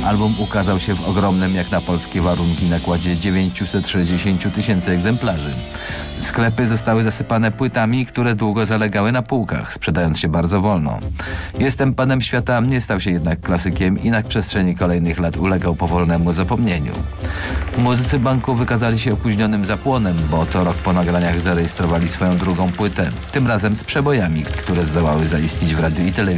Album ukazał się w ogromnym jak na polskie warunki nakładzie 960 000 egzemplarzy. Sklepy zostały zasypane płytami, które długo zalegały na półkach, sprzedając się bardzo wolno. Jestem panem świata nie stał się jednak klasykiem i na przestrzeni kolejnych lat ulegał powolnemu zapomnieniu. Muzycy Banku wykazali się opóźnionym zapłonem, bo to rok po nagraniach zarejestrowali swoją drugą płytę, tym razem z przebojami, które zdołały zaistnieć w radiu i telewizji.